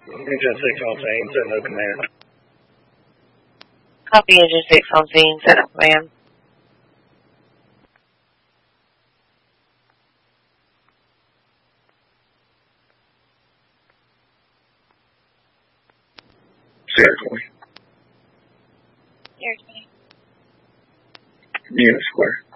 Engine 6 on scene, set no command. Copy Engine 6 on scene, set up command. Sierra 20. Sierra 20. Unit square.